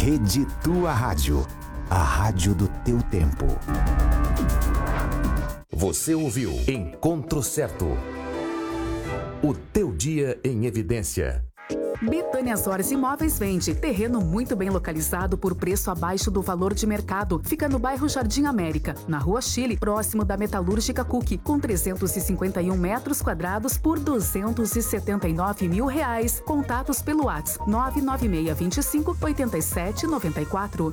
Rede Tua Rádio, a rádio do teu tempo. Você ouviu Encontro Certo. O teu dia em evidência. Betânia Azores Imóveis vende terreno muito bem localizado por preço abaixo do valor de mercado. Fica no bairro Jardim América, na Rua Chile, próximo da Metalúrgica Cook, com 351 metros quadrados por R$279 mil. Contatos pelo WhatsApp 99625-8794.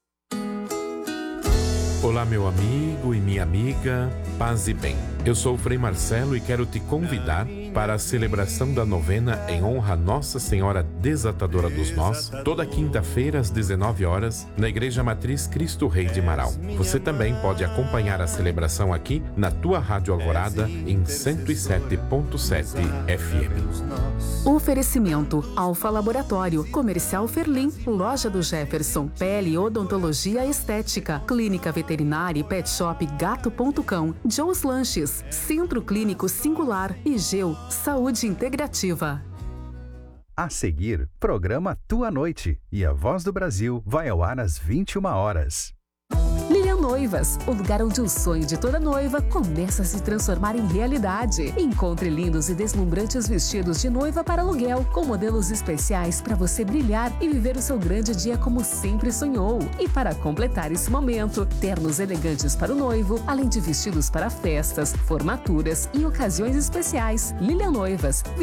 Olá, meu amigo e minha amiga, paz e bem. Eu sou o Frei Marcelo e quero te convidar para a celebração da novena em honra a Nossa Senhora Desatadora dos Nós, toda quinta-feira às 19 horas, na Igreja Matriz Cristo Rei de Marau. Você também pode acompanhar a celebração aqui na tua Rádio Alvorada em 107.7 FM. Oferecimento: Alfa Laboratório, Comercial Ferlim, Loja do Jefferson, Pele Odontologia Estética, Clínica Veterinária e Pet Shop Gato.cão, Joe's Lanches, Centro Clínico Singular e Geu Saúde Integrativa. A seguir, programa Tua Noite, e a Voz do Brasil vai ao ar às 21 horas. Lilian Noivas, o lugar onde o sonho de toda noiva começa a se transformar em realidade. Encontre lindos e deslumbrantes vestidos de noiva para aluguel, com modelos especiais para você brilhar e viver o seu grande dia como sempre sonhou. E para completar esse momento, ternos elegantes para o noivo, além de vestidos para festas, formaturas e ocasiões especiais. Lilian Noivas.